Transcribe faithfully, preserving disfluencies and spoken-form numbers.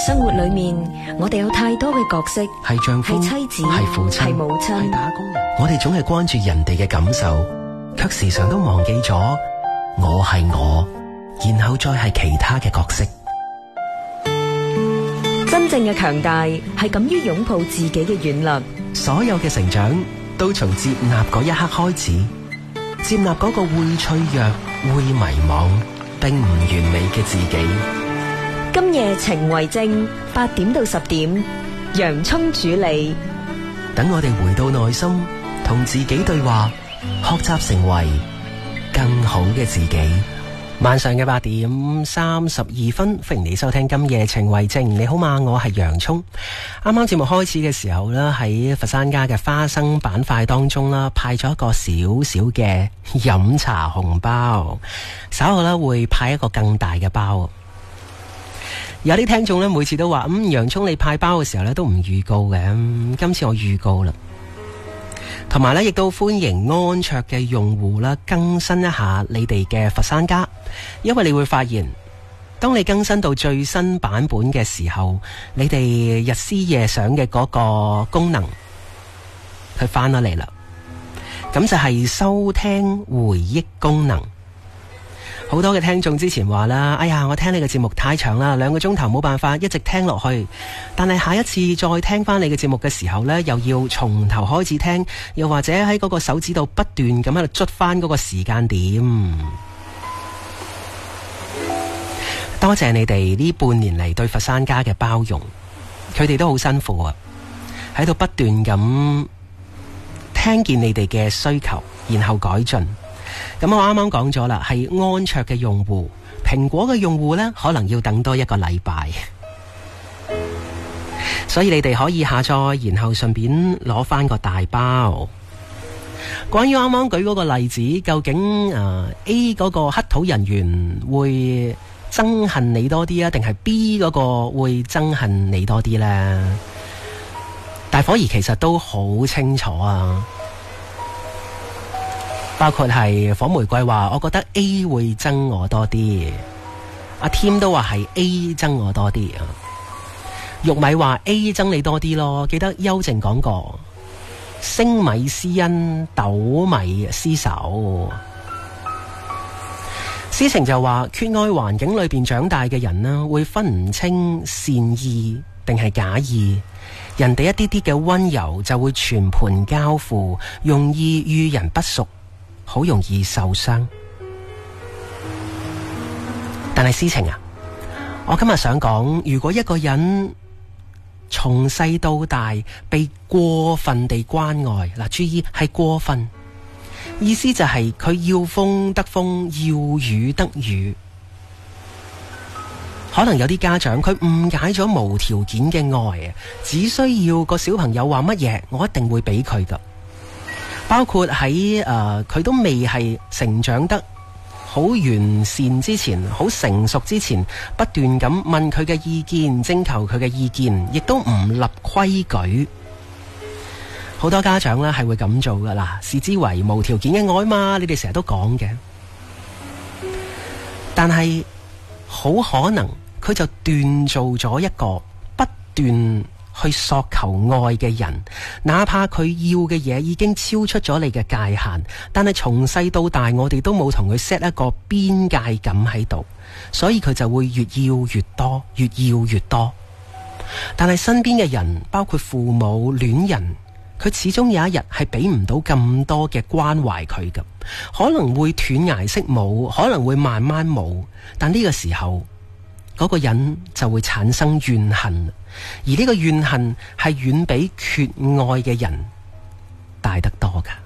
生活裏面，我哋有太多嘅角色， 係丈夫， 係妻子， 係父親， 係母親， 係打工人。我哋總係關注人哋嘅感受，卻時常都忘記咗我係我，然後再係其他嘅角色。 真正嘅強大係敢於擁抱自己嘅軟弱。 所有嘅成長都從接納嗰一刻開始，接納嗰個會脆弱、會迷惘並唔完美嘅自己。 今夜情為證，八點到十點，洋蔥主理。 等我哋回到內心，同自己對話，學習成為更好嘅自己。晚上嘅八點三十二分，歡迎你收聽今夜情為證。你好嘛，我係洋蔥。啱啱節目開始嘅時候呢，喺佛山家嘅花生板塊當中啦，派咗一個小小嘅飲茶紅包，稍後呢會派一個更大嘅包。有啲聽眾呢，每次都話嗯，洋蔥你派包嘅時候呢都唔預告嘅，嗯，今次我預告啦。同埋咧，亦都歡迎安卓嘅用戶啦，更新一下你哋嘅佛山家，因為你會發現，當你更新到最新版本嘅時候，你哋日思夜想嘅嗰個功能，佢翻咗嚟啦。咁就係收聽回憶功能。好多嘅聽眾之前話啦，哎呀，我聽你嘅節目太長啦，兩個鐘頭冇辦法一直聽落去。但係下一次再聽翻你嘅節目嘅時候呢，又要從頭開始聽，又或者喺嗰個手指度不斷咁喺度捽翻嗰個時間點。多謝你哋呢半年嚟對佛山家嘅包容，佢哋都好辛苦啊，喺度不斷咁聽見你哋嘅需求，然後改進。咁我啱啱講咗啦，係安卓嘅用戶，蘋果嘅用戶呢，可能要等多一個禮拜。所以你哋可以下載，然後順便攞翻個大包。關於啱啱舉嗰個例子，究竟誒、呃、A 嗰個乞討人員會憎恨你多啲啊，定係 B 嗰個會憎恨你多啲呢？大伙兒其實都好清楚啊。包括係火玫瑰話，我覺得 A 會憎我多啲。阿 Tim 都話係 A 憎我多啲啊。玉米話 A 憎你多啲咯。記得邱靜講過，星米施恩，斗米施手。思晴就話，缺愛環境裏邊長大嘅人呢，會分唔清善意定係假意。人哋一啲啲嘅溫柔就會全盤交付，容易遇人不淑，好容易受傷。但係思晴啊，我今日想講，如果一個人從細到大被過分地關愛，嗱，注意係過分，意思就係佢要風得風，要雨得雨。可能有啲家長佢誤解咗無條件嘅愛，只需要個小朋友話乜嘢，我一定會俾佢噶。包括喺誒佢都未係成長得好完善之前，好成熟之前，不斷咁問佢嘅意見，徵求佢嘅意見，亦都唔立規矩。好多家長呢係會咁做噶啦，視之為無條件嘅愛嘛，你哋成日都講嘅。但係好可能佢就鍛造咗一個不斷去索求愛嘅人，哪怕佢要嘅嘢已經超出咗你嘅界限，但係從細到大我哋都冇同佢 set 一個邊界感喺度，所以佢就會越要越多，越要越多。但係身邊嘅人，包括父母、戀人，佢始終有一日係俾唔到咁多嘅關懷佢㗎，可能會斷崖式冇，可能會慢慢冇，但呢個時候嗰個人就會產生怨恨，而呢個怨恨係遠比缺愛嘅人大得多㗎。